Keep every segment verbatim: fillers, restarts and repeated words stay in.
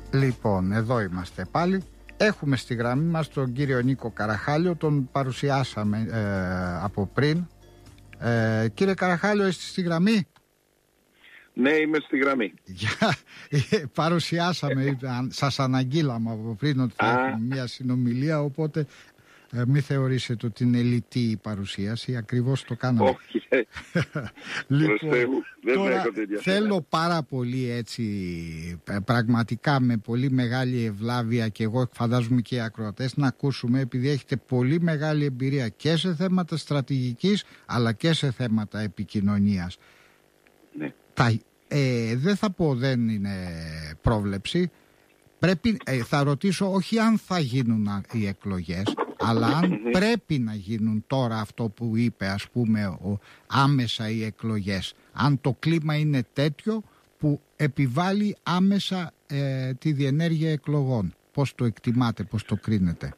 Λοιπόν, εδώ είμαστε πάλι. Έχουμε στη γραμμή μας τον κύριο Νίκο Καραχάλιο, τον παρουσιάσαμε ε, από πριν. Ε, κύριε Καραχάλιο, είστε στη γραμμή? Ναι, είμαι στη γραμμή. Παρουσιάσαμε, ε, σας αναγγείλαμε από πριν ότι θα έχουμε μια συνομιλία, οπότε ε, μην θεωρήσετε ότι είναι λιτή η παρουσίαση, ακριβώς το κάναμε. Όχι, ε. λοιπόν, δεν τώρα θέλω πάρα πολύ έτσι, πραγματικά με πολύ μεγάλη ευλάβεια, και εγώ φαντάζομαι και οι ακροατές, να ακούσουμε, επειδή έχετε πολύ μεγάλη εμπειρία και σε θέματα στρατηγικής αλλά και σε θέματα επικοινωνίας. Ναι. Τα, ε, δεν θα πω, δεν είναι πρόβλεψη. Πρέπει, ε, θα ρωτήσω όχι αν θα γίνουν οι εκλογές, αλλά αν πρέπει να γίνουν τώρα, αυτό που είπε, ας πούμε, ο, άμεσα οι εκλογές. Αν το κλίμα είναι τέτοιο που επιβάλλει άμεσα ε, τη διενέργεια εκλογών. Πώς το εκτιμάτε, πώς το κρίνετε?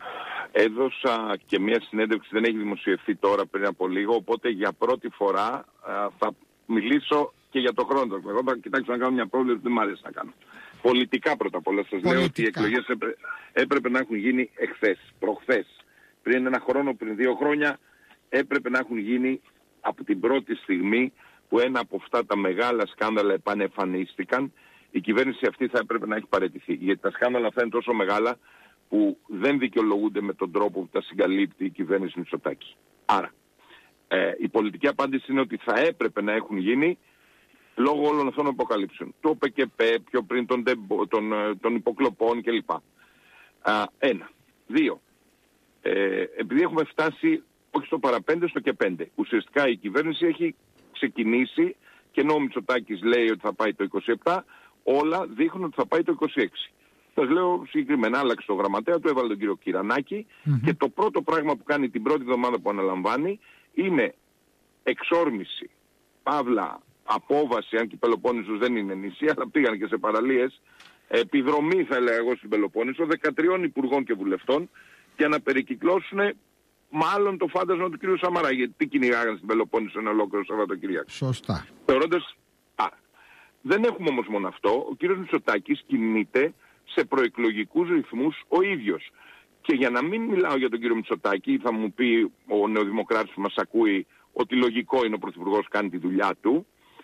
Έδωσα και μια συνέντευξη, δεν έχει δημοσιευθεί τώρα, πριν από λίγο, οπότε για πρώτη φορά α, θα μιλήσω και για το χρόνο. Εγώ θα κοιτάξω να κάνω μια πρόβλεψη που δεν μου αρέσει να κάνω. Πολιτικά πρώτα απ' όλα σας λέω ότι οι εκλογές έπρεπε, έπρεπε να έχουν γίνει εχθές, προχθές. Πριν ένα χρόνο, πριν δύο χρόνια, έπρεπε να έχουν γίνει από την πρώτη στιγμή που ένα από αυτά τα μεγάλα σκάνδαλα επανεμφανίστηκαν. Η κυβέρνηση αυτή θα έπρεπε να έχει παραιτηθεί. Γιατί τα σκάνδαλα αυτά είναι τόσο μεγάλα που δεν δικαιολογούνται με τον τρόπο που τα συγκαλύπτει η κυβέρνηση Μητσοτάκη. Άρα, ε, η πολιτική απάντηση είναι ότι θα έπρεπε να έχουν γίνει λόγω όλων αυτών των αποκαλύψεων. Το ΠΚΠ, πιο πριν των, των, των υποκλοπών κλπ. Α, ένα. Δύο. Ε, επειδή έχουμε φτάσει όχι στο παραπέντε, στο και πέντε. Ουσιαστικά η κυβέρνηση έχει ξεκινήσει, και ενώ ο Μητσοτάκης λέει ότι θα πάει το είκοσι επτά, όλα δείχνουν ότι θα πάει το είκοσι έξι. Σας λέω συγκεκριμένα, άλλαξε το γραμματέα του, έβαλε τον κύριο Κυρανάκη mm-hmm. και το πρώτο πράγμα που κάνει την πρώτη εβδομάδα που αναλαμβάνει είναι εξόρμηση, παύλα, απόβαση, αν και η Πελοπόννησος δεν είναι νησί, αλλά πήγαν και σε παραλίες, επιδρομή θα έλεγα εγώ στην Πελοπόννησο, δεκατριών υπουργών και βουλευτών, για να περικυκλώσουν μάλλον το φάντασμα του κ. Σαμαρά. Γιατί τι κυνηγάγαν στην Πελοπόννησο ένα ολόκληρο Σαββατοκύριακο. Σωστά. Θεωρώντας, άρα, δεν έχουμε όμως μόνο αυτό. Ο κ. Μητσοτάκης κινείται σε προεκλογικούς ρυθμούς ο ίδιος. Και για να μην μιλάω για τον κ. Μητσοτάκη, θα μου πει ο νεοδημοκράτης που μας ακούει ότι λογικό είναι ο Πρωθυπουργός κάνει τη δουλειά του.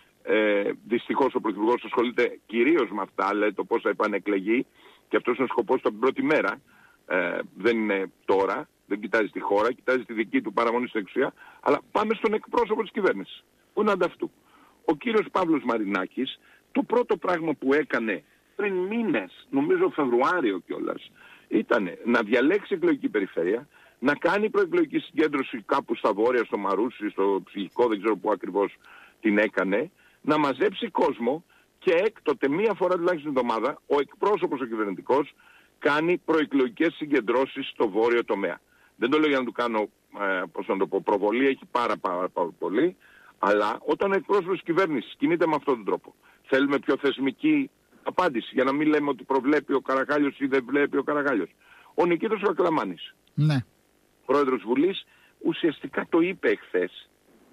Ε, δυστυχώς ο Πρωθυπουργός ασχολείται κυρίως με αυτά, λέει το πώς θα επανεκλεγεί, και αυτός είναι ο σκοπός του από την πρώτη μέρα. Ε, δεν είναι τώρα, δεν κοιτάζει τη χώρα, κοιτάζει τη δική του παραμονή στην εξουσία, αλλά πάμε στον εκπρόσωπο της κυβέρνησης, που είναι ανταυτού. Ο κύριος Παύλος Μαρινάκης, το πρώτο πράγμα που έκανε πριν μήνες, νομίζω Φεβρουάριο κιόλας, ήταν να διαλέξει εκλογική περιφέρεια, να κάνει προεκλογική συγκέντρωση κάπου στα βόρεια, στο Μαρούσι, στο Ψυχικό, δεν ξέρω πού ακριβώς την έκανε, να μαζέψει κόσμο, και έκτοτε μία φορά τουλάχιστον την εβδομάδα ο εκπρόσωπος ο κυβερνητικός κάνει προεκλογικές συγκεντρώσεις στο βόρειο τομέα. Δεν το λέω για να του κάνω, ε, πώς να το πω, προβολή, έχει πάρα, πάρα, πάρα πολύ, αλλά όταν ο εκπρόσωπος της κυβέρνησης κινείται με αυτόν τον τρόπο, θέλουμε πιο θεσμική απάντηση, για να μην λέμε ότι προβλέπει ο Καραχάλιος ή δεν βλέπει ο Καραχάλιος. Ο Νικήτος Βακλαμάνης, ναι. πρόεδρος Βουλής, ουσιαστικά το είπε εχθές,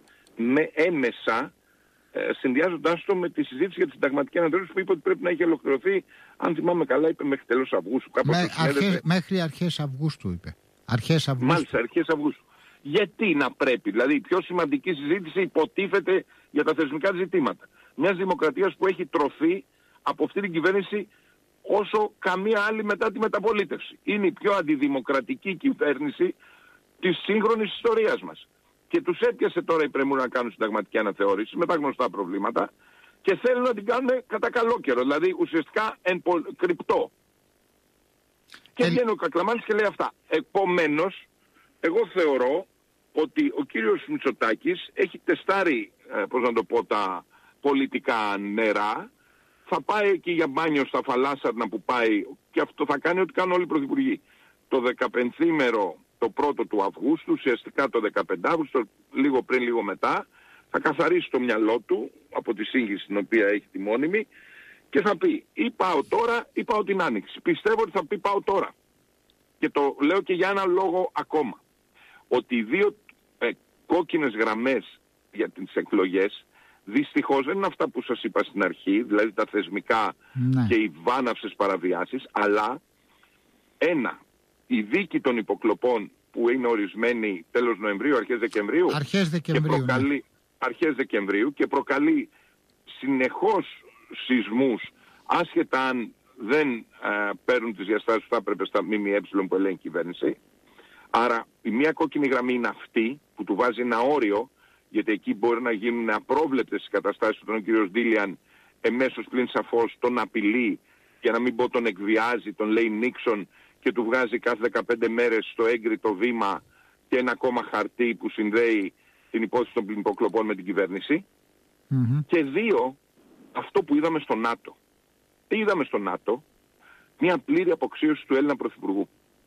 με έμεσα, ε, συνδυάζοντάς το με τη συζήτηση για τη συνταγματική αναθεώρηση που είπε ότι πρέπει να έχει ολοκληρωθεί, αν θυμάμαι καλά, είπε μέχρι τέλος Αυγούστου. Με, αρχές, μέχρι αρχές Αυγούστου είπε. Αρχές Αυγούστου. Μάλιστα, αρχές Αυγούστου. Γιατί να πρέπει, δηλαδή η πιο σημαντική συζήτηση υποτίθεται για τα θεσμικά ζητήματα μιας δημοκρατίας που έχει τρωθεί από αυτή την κυβέρνηση όσο καμία άλλη μετά τη μεταπολίτευση. Είναι η πιο αντιδημοκρατική κυβέρνηση της σύγχρονης ιστορίας μας. Και τους έπιασε τώρα η πρεμούρα να κάνουν συνταγματική αναθεώρηση με τα γνωστά προβλήματα και θέλουν να την κάνουν κατά καλό καιρό, δηλαδή ουσιαστικά εν πο... κρυπτό. Και βγαίνει ο Κακλαμάνης και λέει αυτά. Επομένως, εγώ θεωρώ ότι ο κύριος Μητσοτάκης έχει τεστάρει, ε, πώς να το πω, τα πολιτικά νερά, θα πάει εκεί για μπάνιο στα Φαλάσσαρνα που πάει, και αυτό θα κάνει ό,τι κάνουν όλοι οι πρωθυπουργοί. Το δεκαπενθήμερο, το πρώτο του Αυγούστου, ουσιαστικά το δεκαπέντε Αυγούστου, λίγο πριν, λίγο μετά, θα καθαρίσει το μυαλό του από τη σύγχυση την οποία έχει τη μόνιμη και θα πει ή πάω τώρα ή πάω την Άνοιξη. Πιστεύω ότι θα πει πάω τώρα. Και το λέω και για ένα λόγο ακόμα. Ότι οι δύο ε, κόκκινες γραμμές για τις εκλογές Δυστυχώς δεν είναι αυτά που σας είπα στην αρχή, δηλαδή τα θεσμικά ναι. και οι βάναυσες παραβιάσεις, αλλά ένα, η δίκη των υποκλοπών που είναι ορισμένη τέλος Νοεμβρίου, αρχές Δεκεμβρίου, αρχές Δεκεμβρίου, και προκαλεί, ναι. αρχές Δεκεμβρίου και προκαλεί συνεχώς σεισμούς, άσχετα αν δεν ε, παίρνουν τις διαστάσεις που θα έπρεπε στα ΜΜΕ που ελέγχει η κυβέρνηση. Άρα η μία κόκκινη γραμμή είναι αυτή που του βάζει ένα όριο, γιατί εκεί μπορεί να γίνουν απρόβλεπτες οι καταστάσεις που τον ο κύριος Ντίλιαν εμέσως πλην σαφώς τον απειλεί, για να μην πω τον εκβιάζει, τον λέει Νίξον και του βγάζει κάθε δεκαπέντε μέρες στο έγκριτο βήμα και ένα ακόμα χαρτί που συνδέει την υπόθεση των υποκλοπών με την κυβέρνηση. Mm-hmm. Και δύο, αυτό που είδαμε στο ΝΑΤΟ. Τι είδαμε στο ΝΑΤΟ? Μια πλήρη αποξίωση του Έλληνα Πρωθυπουργού.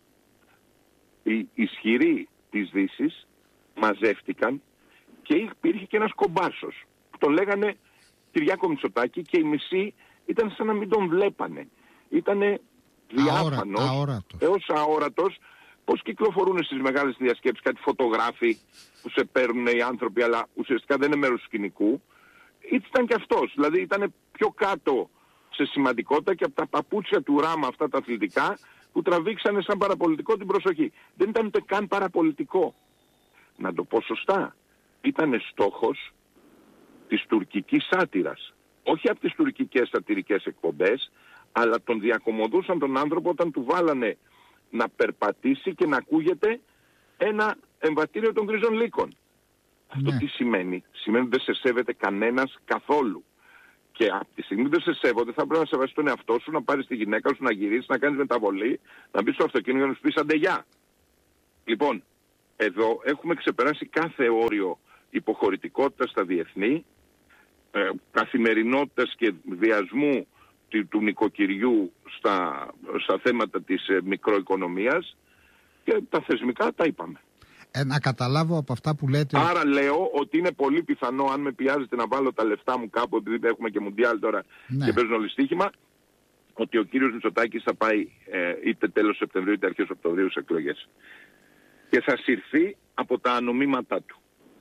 Οι ισχυροί της Δύσης μαζεύτηκαν και υπήρχε και ένας κομπάρσος που τον λέγανε Κυριάκο Μητσοτάκη και οι μισοί ήταν σαν να μην τον βλέπανε. Ήτανε διάφανος αόρατος. έως αόρατος. Πώς κυκλοφορούν στις μεγάλες διασκέψεις κάτι φωτογράφοι που σε παίρνουν οι άνθρωποι, αλλά ουσιαστικά δεν είναι μέρος του σκηνικού. Ήταν και αυτός, δηλαδή ήταν πιο κάτω σε σημαντικότητα και από τα παπούτσια του Ράμα αυτά τα αθλητικά που τραβήξανε σαν παραπολιτικό την προσοχή. Δεν ήταν ούτε καν παραπολιτικό. Να το πω σωστά, ήταν στόχος της τουρκικής σάτυρας. Όχι από τις τουρκικές σατυρικές εκπομπές, αλλά τον διακομωδούσαν τον άνθρωπο όταν του βάλανε να περπατήσει και να ακούγεται ένα εμβατήριο των γκριζών λύκων. Αυτό Ναι. τι σημαίνει? Σημαίνει ότι δεν σε σέβεται κανένας καθόλου. Και από τη στιγμή που δεν σε σέβονται θα πρέπει να σεβαστείς τον εαυτό σου, να πάρεις τη γυναίκα σου, να γυρίσεις, να κάνεις μεταβολή, να μπεις στο αυτοκίνητο και να σου πεις αντεγιά. Λοιπόν, εδώ έχουμε ξεπεράσει κάθε όριο υποχωρητικότητας στα διεθνή, ε, καθημερινότητας και βιασμού του, του νοικοκυριού στα, στα θέματα της ε, μικροοικονομίας, και τα θεσμικά τα είπαμε. Ε, να καταλάβω από αυτά που λέτε. Άρα λέω ότι είναι πολύ πιθανό, αν με πιάζετε να βάλω τα λεφτά μου κάπου, επειδή έχουμε και Μουντιάλ τώρα, ναι, και παίζουν όλοι στοίχημα, ότι ο κύριος Μητσοτάκης θα πάει ε, είτε τέλος Σεπτεμβρίου είτε αρχές Οκτωβρίου στις εκλογές. Και θα συρθεί από τα νομίματά του.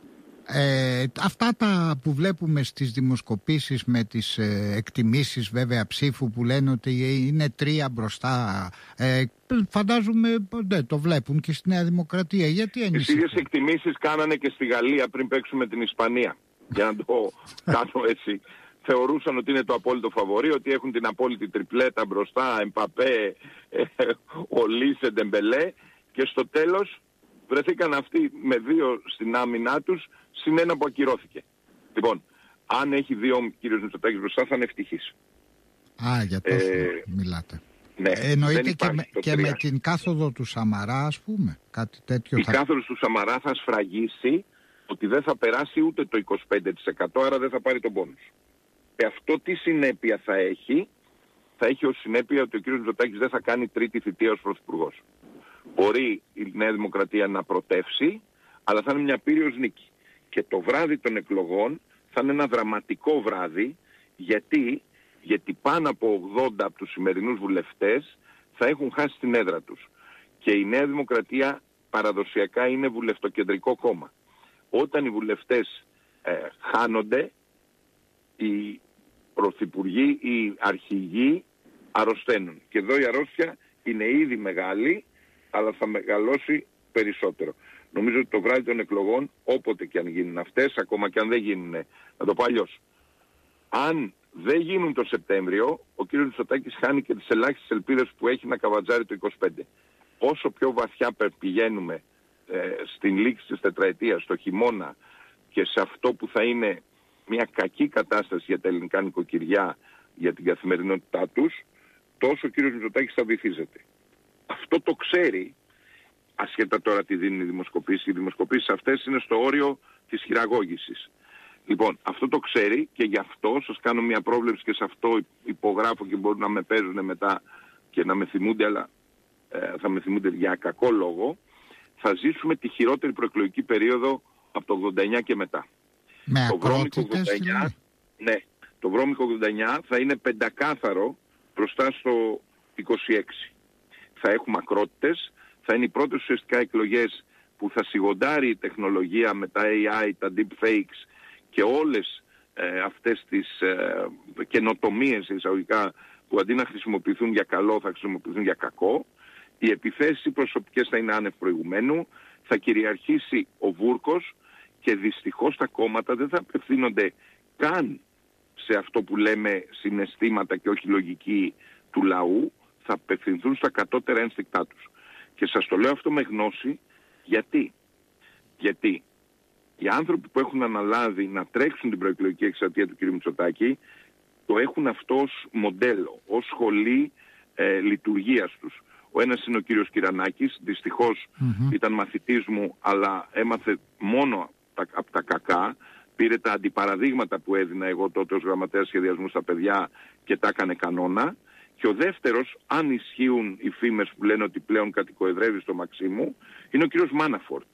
Ε, αυτά τα που βλέπουμε στις δημοσκοπήσεις με τις ε, εκτιμήσεις βέβαια ψήφου που λένε ότι είναι τρία μπροστά, ε, φαντάζομαι ναι, το βλέπουν και στη Νέα Δημοκρατία. Γιατί ανησυχούν? Τις ίδιες εκτιμήσεις κάνανε και στη Γαλλία πριν παίξουμε την Ισπανία. Για να το κάνω έτσι. Θεωρούσαν ότι είναι το απόλυτο φαβορί, ότι έχουν την απόλυτη τριπλέτα μπροστά, Εμπαπέ, ε, Ολίσε, Ντεμπελέ, και στο τέλος βρεθήκαν αυτοί με δύο στην άμυνά τους, συν ένα που ακυρώθηκε. Λοιπόν, αν έχει δύο ο κύριος Μητσοτάκης μπροστά θα είναι ευτυχής. Α, για τόσο ε, μιλάτε. Ναι, εννοείται και, με, και με την κάθοδο του Σαμαρά, ας πούμε, κάτι τέτοιο. Η θα... κάθοδος του Σαμαρά θα σφραγίσει ότι δεν θα περάσει ούτε το είκοσι πέντε τοις εκατό, άρα δεν θα πάρει τον πόνους. Και αυτό τι συνέπεια θα έχει? Θα έχει ως συνέπεια ότι ο κύριος Μητσοτάκης δεν θα κάνει τρίτη θητεία ως πρωθυπουργός. Μπορεί η Νέα Δημοκρατία να πρωτεύσει, αλλά θα είναι μια πύριος νίκη. Και το βράδυ των εκλογών θα είναι ένα δραματικό βράδυ, γιατί, γιατί πάνω από ογδόντα από τους σημερινούς βουλευτές θα έχουν χάσει την έδρα τους. Και η Νέα Δημοκρατία παραδοσιακά είναι βουλευτοκεντρικό κόμμα. Όταν οι βουλευτές ε, χάνονται, οι πρωθυπουργοί, οι αρχηγοί αρρωσταίνουν. Και εδώ η αρρώστια είναι ήδη μεγάλη, αλλά θα μεγαλώσει περισσότερο. Νομίζω ότι το βράδυ των εκλογών, όποτε και αν γίνουν αυτές, ακόμα και αν δεν γίνουν, να το πω αλλιώς, αν δεν γίνουν το Σεπτέμβριο, ο κύριος Μητσοτάκης χάνει και τις ελάχιστες ελπίδες που έχει να καβατζάρει το είκοσι πέντε. Όσο πιο βαθιά πηγαίνουμε ε, στην λήξη της τετραετίας, στο χειμώνα, και σε αυτό που θα είναι μια κακή κατάσταση για τα ελληνικά νοικοκυριά, για την καθημερινότητά τους, τόσο ο κύριος Μητσοτάκης θα βυθίζεται. Αυτό το ξέρει, ασχετά τώρα τι δίνουν οι δημοσκοπήσεις. Οι δημοσκοπήσεις αυτές είναι στο όριο της χειραγώγησης. Λοιπόν, αυτό το ξέρει και γι' αυτό σας κάνω μια πρόβλεψη και σε αυτό υπογράφω, και μπορούν να με παίζουν μετά και να με θυμούνται, αλλά ε, θα με θυμούνται για κακό λόγο. Θα ζήσουμε τη χειρότερη προεκλογική περίοδο από το ογδόντα εννιά και μετά. Με το βρώμικο ογδόντα εννιά, ναι, το βρώμικο ογδόντα εννιά θα είναι πεντακάθαρο μπροστά στο είκοσι έξι. Θα έχουμε ακρότητες, θα είναι οι πρώτες ουσιαστικά εκλογές που θα σιγοντάρει η τεχνολογία με τα έι άι, τα deepfakes και όλες ε, αυτές τις ε, καινοτομίες εισαγωγικά που αντί να χρησιμοποιηθούν για καλό θα χρησιμοποιηθούν για κακό. Οι επιθέσεις προσωπικές θα είναι άνευ προηγουμένου, θα κυριαρχήσει ο βούρκος και δυστυχώς τα κόμματα δεν θα απευθύνονται καν σε αυτό που λέμε συναισθήματα και όχι λογική του λαού, θα απευθυνθούν στα κατώτερα ένστικτά τους. Και σας το λέω αυτό με γνώση, γιατί. Γιατί οι άνθρωποι που έχουν αναλάβει να τρέξουν την προεκλογική εκστρατεία του κ. Μητσοτάκη το έχουν αυτό ως μοντέλο, ως σχολή ε, λειτουργίας τους. Ο ένας είναι ο κύριος Κυρανάκης, δυστυχώς mm-hmm. ήταν μαθητής μου, αλλά έμαθε μόνο τα, από τα κακά, πήρε τα αντιπαραδείγματα που έδινα εγώ τότε ως γραμματέας σχεδιασμού στα παιδιά και τα έκανε κανόνα. Και ο δεύτερος, αν ισχύουν οι φήμες που λένε ότι πλέον κατοικοεδρεύει στο Μαξίμου, είναι ο κύριος Μάναφορτ.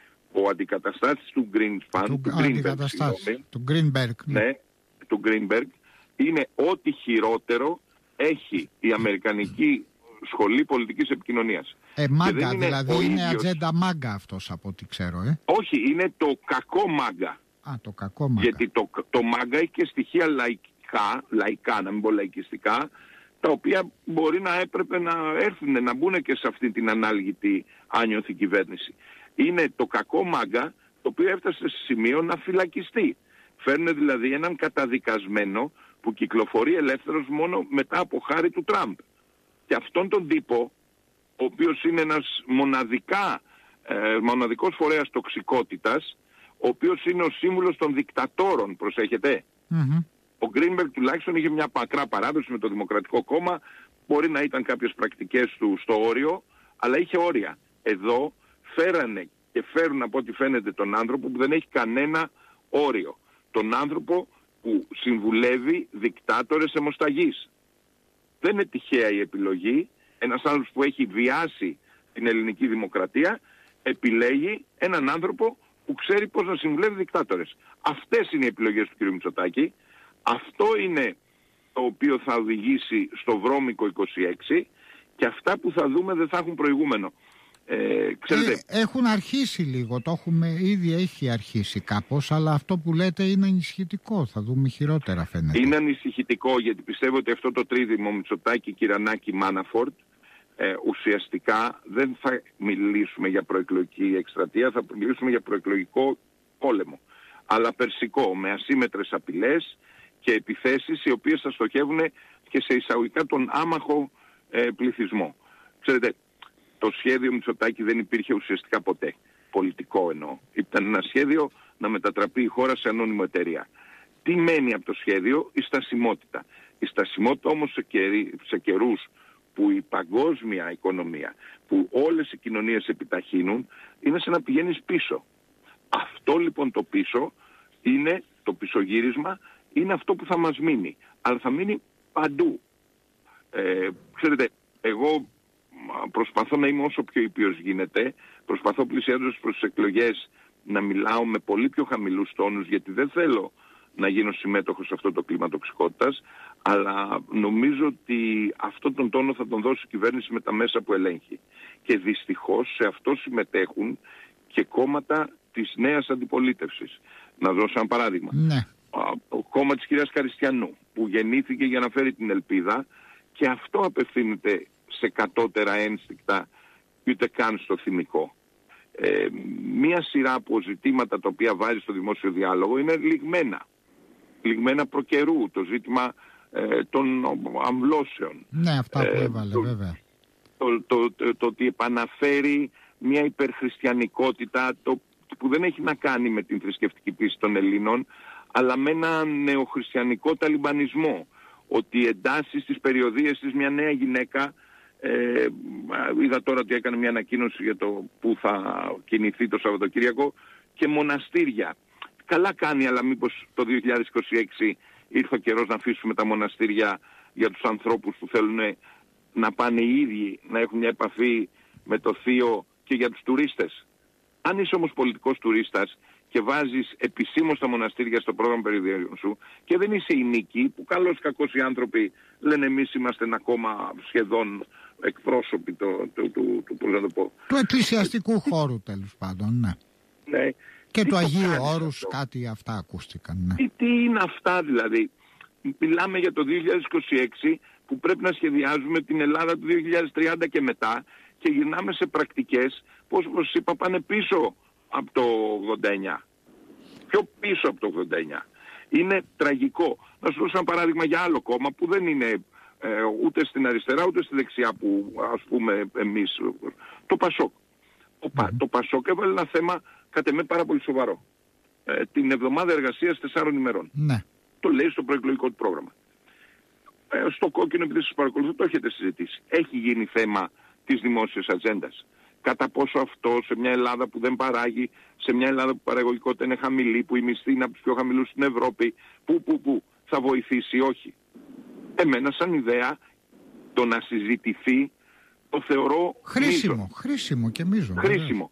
Ο αντικαταστάτης του Greenspan, του, του, Greenberg, συγγνώμη, του Greenberg, ναι. ναι, του Greenberg, είναι ό,τι χειρότερο έχει η Αμερικανική Σχολή Πολιτικής Επικοινωνίας. Ε, μάγκα, δηλαδή είναι ίδιος... ατζέντα μάγκα αυτός από ό,τι ξέρω, ε. Όχι, είναι το κακό μάγκα. Α, το κακό μάγκα. Γιατί το, το μάγκα έχει και στοιχεία λαϊκά, λαϊκά, να μην πω λαϊκιστικά, τα οποία μπορεί να έπρεπε να έρθουν, να μπουν και σε αυτή την ανάλγητη άνιωθη κυβέρνηση. Είναι το κακό μάγκα, το οποίο έφτασε σε σημείο να φυλακιστεί. Φέρνουν δηλαδή έναν καταδικασμένο που κυκλοφορεί ελεύθερος μόνο μετά από χάρη του Τραμπ. Και αυτόν τον τύπο, ο οποίος είναι ένας μοναδικά, ε, μοναδικός φορέας τοξικότητας, ο οποίος είναι ο σύμβουλος των δικτατόρων, προσέχετε. Mm-hmm. Ο Greenberg τουλάχιστον είχε μια μακρά παράδοση με το Δημοκρατικό Κόμμα, μπορεί να ήταν κάποιες πρακτικές του στο όριο, αλλά είχε όρια. Εδώ φέρανε και φέρουν από ό,τι φαίνεται τον άνθρωπο που δεν έχει κανένα όριο. Τον άνθρωπο που συμβουλεύει δικτάτορες αιμοσταγής. Δεν είναι τυχαία η επιλογή. Ένας άνθρωπος που έχει βιάσει την ελληνική δημοκρατία επιλέγει έναν άνθρωπο που ξέρει πώς να συμβουλεύει δικτάτορες. Αυτές είναι οι επιλογές του κ. Μητσοτάκη. Αυτό είναι το οποίο θα οδηγήσει στο βρώμικο είκοσι έξι και αυτά που θα δούμε δεν θα έχουν προηγούμενο. Ε, ξέρετε, ε, έχουν αρχίσει λίγο, το έχουμε, ήδη έχει αρχίσει κάπως, αλλά αυτό που λέτε είναι ανησυχητικό, θα δούμε χειρότερα φαίνεται. Είναι ανησυχητικό γιατί πιστεύω ότι αυτό το τρίδημο Μητσοτάκη, Κυρανάκη, Μάναφορτ ε, ουσιαστικά δεν θα μιλήσουμε για προεκλογική εκστρατεία, θα μιλήσουμε για προεκλογικό πόλεμο. Αλλά περσικό, με ασύμμετρες απειλές και επιθέσεις οι οποίες θα στοχεύουν και σε εισαγωγικά τον άμαχο ε, πληθυσμό. Ξέρετε, το σχέδιο Μητσοτάκη δεν υπήρχε ουσιαστικά ποτέ. Πολιτικό εννοώ. Ήταν ένα σχέδιο να μετατραπεί η χώρα σε ανώνυμο εταιρεία. Τι μένει από το σχέδιο? Η στασιμότητα. Η στασιμότητα όμως σε, καιρί, σε καιρούς που η παγκόσμια οικονομία, που όλες οι κοινωνίες επιταχύνουν, είναι σαν να πηγαίνεις πίσω. Αυτό λοιπόν το πίσω είναι, το πισωγύρισμα, είναι αυτό που θα μας μείνει. Αλλά θα μείνει παντού. Ε, ξέρετε, εγώ προσπαθώ να είμαι όσο πιο ήπιος γίνεται. Προσπαθώ πλησιάζοντας προς τις εκλογές να μιλάω με πολύ πιο χαμηλούς τόνους, γιατί δεν θέλω να γίνω συμμέτοχος σε αυτό το κλίμα τοξικότητας, αλλά νομίζω ότι αυτόν τον τόνο θα τον δώσει η κυβέρνηση με τα μέσα που ελέγχει. Και δυστυχώς σε αυτό συμμετέχουν και κόμματα της νέας αντιπολίτευσης. Να δώσω ένα παράδειγμα. Ναι. Το κόμμα της κυρίας Καριστιανού, που γεννήθηκε για να φέρει την ελπίδα, και αυτό απευθύνεται σε κατώτερα ένστικτα και ούτε καν στο θυμικό. Ε, μία σειρά από ζητήματα τα οποία βάζει στο δημόσιο διάλογο είναι λιγμένα. Λιγμένα προκαιρού. Το ζήτημα ε, των αμβλώσεων. Ναι, αυτά που ε, έβαλε το, βέβαια. Το, το, το, το ότι επαναφέρει μια υπερχριστιανικότητα το, που δεν έχει να κάνει με την θρησκευτική πίστη των Ελλήνων, αλλά με ένα νεοχριστιανικό ταλιμπανισμό. Ότι εντάσσει στις περιοδίες της μια νέα γυναίκα. Ε, είδα τώρα ότι έκανε μια ανακοίνωση για το που θα κινηθεί το Σαββατοκύριακο, και μοναστήρια. Καλά κάνει, αλλά μήπως το δύο χιλιάδες είκοσι έξι ήρθε ο καιρός να αφήσουμε τα μοναστήρια για τους ανθρώπους που θέλουν να πάνε οι ίδιοι να έχουν μια επαφή με το θείο, και για τους τουρίστες. Αν είσαι όμως πολιτικός τουρίστας και βάζεις επισήμως τα μοναστήρια στο πρόγραμμα περιοδίων σου και δεν είσαι η νίκη, που καλώς κακώς οι άνθρωποι λένε εμείς είμαστε ένα κόμμα σχεδόν εκπρόσωποι του, του, του, του, πώς να το πω, του εκκλησιαστικού χώρου τέλος πάντων, ναι. Ναι, Και τι το Αγίου Όρους, αυτό? κάτι αυτά ακούστηκαν. Ναι. Τι, τι είναι αυτά δηλαδή? Μιλάμε για το δύο χιλιάδες είκοσι έξι που πρέπει να σχεδιάζουμε την Ελλάδα του δύο χιλιάδες τριάντα και μετά και γυρνάμε σε πρακτικές που, όπως είπα, πάνε πίσω από το ογδόντα εννιά. Πιο πίσω από το ογδόντα εννιά. Είναι τραγικό. Να σου δώσω ένα παράδειγμα για άλλο κόμμα που δεν είναι ε, ούτε στην αριστερά ούτε στη δεξιά που ας πούμε εμείς. Το Πασόκ. Το, mm-hmm. το Πασόκ έβαλε ένα θέμα κατ' εμέ πάρα πολύ σοβαρό. Ε, την εβδομάδα εργασίας τεσσάρων ημερών. Ναι. Το λέει στο προεκλογικό του πρόγραμμα. Ε, στο κόκκινο, επειδή σας παρακολουθώ, το έχετε συζητήσει. Έχει γίνει θέμα της δημόσιας ατζέντας. Κατά πόσο αυτό σε μια Ελλάδα που δεν παράγει, σε μια Ελλάδα που η παραγωγικότητα είναι χαμηλή, που η μισθή είναι από τους πιο χαμηλούς στην Ευρώπη, που, που, που θα βοηθήσει, όχι. Εμένα σαν ιδέα το να συζητηθεί το θεωρώ χρήσιμο, μίζων. χρήσιμο και μίζων. Χρήσιμο.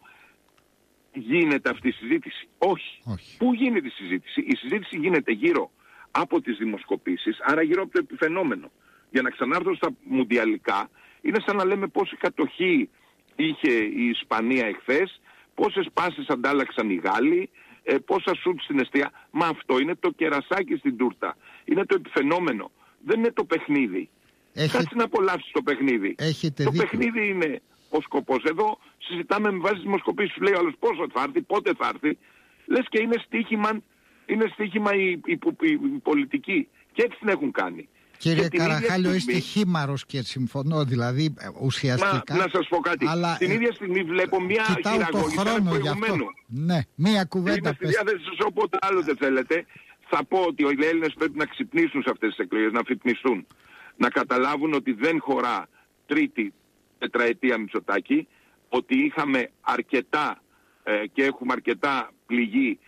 Γίνεται αυτή η συζήτηση? Όχι. Όχι. Πού γίνεται η συζήτηση? Η συζήτηση γίνεται γύρω από τις δημοσκοπήσεις, άρα γύρω από το επιφαινόμενο. Για να ξανάρθω στα μουντιαλικά, είναι σαν να λέμε πόση κατοχή είχε η Ισπανία εχθές, πόσες πάσες αντάλλαξαν οι Γάλλοι, ε, πόσα σουτ στην εστία. Μα αυτό είναι το κερασάκι στην τούρτα. Είναι το επιφαινόμενο. Δεν είναι το παιχνίδι. Έχει... Κάτσε να απολαύσεις το παιχνίδι. Έχετε το δίκιο. παιχνίδι είναι ο σκοπός. Εδώ συζητάμε με βάση δημοσκοπήσεις. Λέει ο άλλος πόσο θα έρθει, πότε θα έρθει. Λες και είναι στοίχημα, είναι στοίχημα η, η, η, η, η πολιτική. Και έτσι την έχουν κάνει. Κύριε Καραχάλιο, είστε χήμαρος και συμφωνώ, δηλαδή ουσιαστικά. Μα, να σας πω κάτι. Αλλά, την ίδια στιγμή βλέπω μια χειραγώγηση προηγουμένου. Ναι, μια κουβέντα. Είμαι στη διάθεση σας όποτε άλλοτε θέλετε. Θα πω ότι οι Έλληνες πρέπει να ξυπνήσουν σε αυτές τις εκλογές, να φυτνιστούν. Να καταλάβουν ότι δεν χωρά τρίτη τετραετία Μητσοτάκη, ότι είχαμε αρκετά ε, και έχουμε αρκετά πληγή